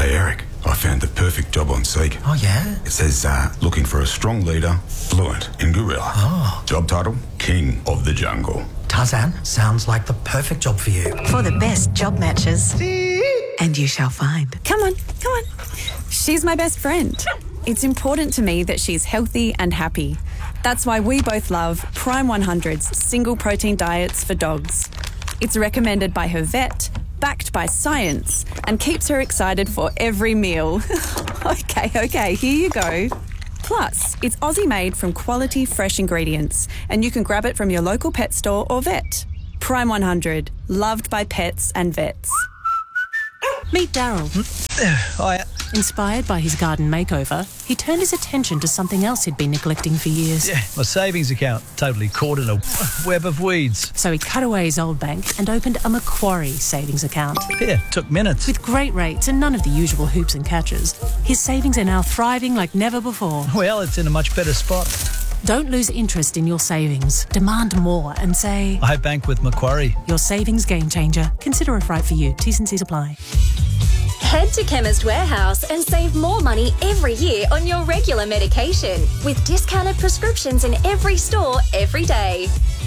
Hey, Eric, I found the perfect job on Seek. Oh, yeah? It says, looking for a strong leader, fluent in gorilla. Oh. Job title, King of the Jungle. Tarzan, sounds like the perfect job for you. For the best job matches. And you shall find. Come on. She's my best friend. It's important to me that she's healthy and happy. That's why we both love Prime 100's single protein diets for dogs. It's recommended by her vet, backed by science, and keeps her excited for every meal. Okay, here you go. Plus, it's Aussie-made from quality, fresh ingredients, and you can grab it from your local pet store or vet. Prime 100, loved by pets and vets. Meet Daryl. Hiya. Inspired by his garden makeover, he turned his attention to something else he'd been neglecting for years. Yeah, my savings account totally caught in a web of weeds. So he cut away his old bank and opened a Macquarie savings account. Yeah, took minutes. With great rates and none of the usual hoops and catches, his savings are now thriving like never before. Well, it's in a much better spot. Don't lose interest in your savings. Demand more and say, I bank with Macquarie. Your savings game changer. Consider if right for you. T's and C's apply. Head to Chemist Warehouse and save more money every year on your regular medication with discounted prescriptions in every store every day.